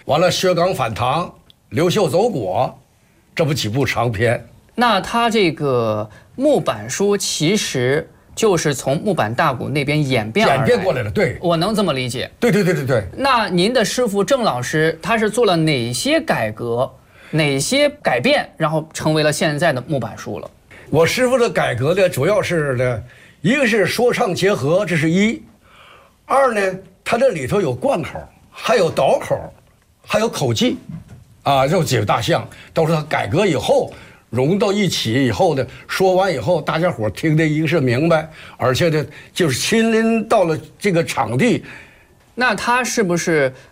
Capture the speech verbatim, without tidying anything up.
完了薛刚反唐、刘秀走果，这不几部长篇。 那他这个木板书其实就是从木板大鼓那边演变而来演变过来的，对， 我能这么理解。 对对对对对。 那您的师傅郑老师，他是做了哪些改革、哪些改变，然后成为了现在的木板书了？ 我师傅的改革呢，主要是呢，一个是说唱结合，这是一；二呢，它这里头有贯口，还有倒口，还有口技，啊，这几个大项都是他改革以后融到一起以后呢，说完以后，大家伙听的一个是明白，而且呢，就是亲临到了这个场地。 那他是不是